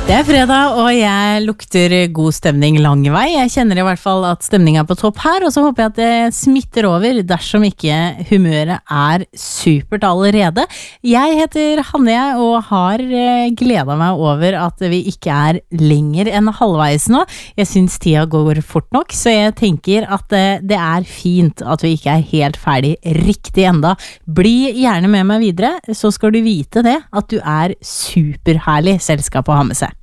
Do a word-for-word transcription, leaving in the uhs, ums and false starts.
Det er fredag, og jeg lukter god stemning lang vei. Jeg kjenner i hvert fall at stemningen er på topp her, og så håper jeg at det smitter over dersom ikke humøret er supert allerede. Jeg heter Hanne, og har gledet meg over at vi ikke er lenger enn halvveis nå. Jeg synes tida går fort nok, så jeg tenker at det er fint at vi ikke er helt ferdig riktig enda. Bli gjerne med meg videre, så skal du vite det, at du er superherlig selskap å ha med seg.